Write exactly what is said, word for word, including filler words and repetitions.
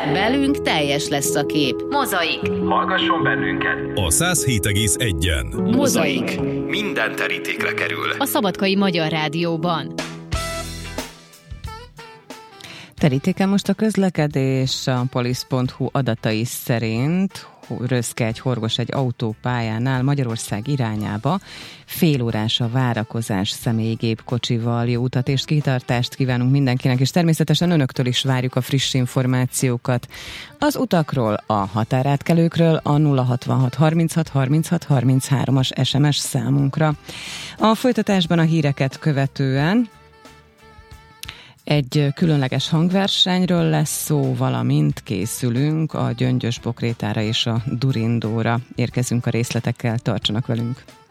Velünk teljes lesz a kép. Mozaik. Hallgasson bennünket. A száz hét egész egyen. Mozaik. Minden terítékre kerül. A Szabadkai Magyar Rádióban. Terítéken most a közlekedés. A polisz pont hu adatai szerint Röszkegy, Horgos egy autópályánál Magyarország irányába fél órás a várakozás személygépkocsival. Jó utat és kitartást kívánunk mindenkinek, és természetesen önöktől is várjuk a friss információkat az utakról, a határátkelőkről, a nulla hatvanhat harminchat harminchat harminchármas es em es számunkra. A folytatásban a híreket követően egy különleges hangversenyről lesz szó, valamint készülünk a Gyöngyös Bokrétára és a Durindóra. Érkezünk a részletekkel, tartsanak velünk!